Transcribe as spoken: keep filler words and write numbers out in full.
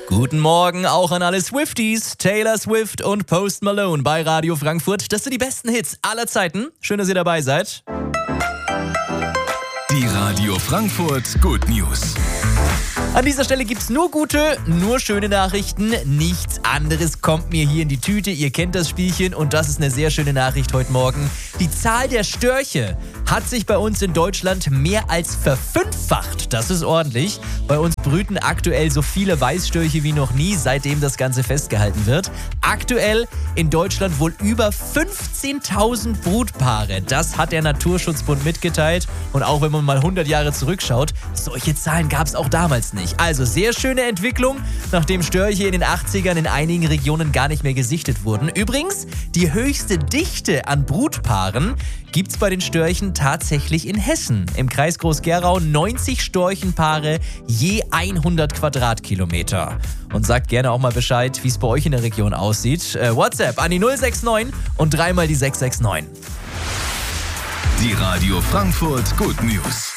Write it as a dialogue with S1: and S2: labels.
S1: Guten Morgen auch an alle Swifties, Taylor Swift und Post Malone bei Radio Frankfurt. Das sind die besten Hits aller Zeiten. Schön, dass ihr dabei seid.
S2: Die Radio Frankfurt Good News.
S1: An dieser Stelle gibt's nur gute, nur schöne Nachrichten. Nichts anderes kommt mir hier in die Tüte. Ihr kennt das Spielchen und das ist eine sehr schöne Nachricht heute Morgen. Die Zahl der Störche hat sich bei uns in Deutschland mehr als verfünffacht. Das ist ordentlich. Bei uns brüten aktuell so viele Weißstörche wie noch nie, seitdem das Ganze festgehalten wird. Aktuell in Deutschland wohl über fünfzehntausend Brutpaare. Das hat der Naturschutzbund mitgeteilt. Und auch wenn man mal hundert Jahre zurückschaut, solche Zahlen gab es auch damals nicht. Also sehr schöne Entwicklung, nachdem Störche in den achtzigern in einigen Regionen gar nicht mehr gesichtet wurden. Übrigens, die höchste Dichte an Brutpaaren gibt es bei den Störchen tatsächlich in Hessen. Im Kreis Groß-Gerau neunzig Storchenpaare je hundert Quadratkilometer. Und sagt gerne auch mal Bescheid, wie es bei euch in der Region aussieht. Äh, WhatsApp an die null sechs neun und dreimal die sechs sechs neun.
S2: Die Radio Frankfurt Good News.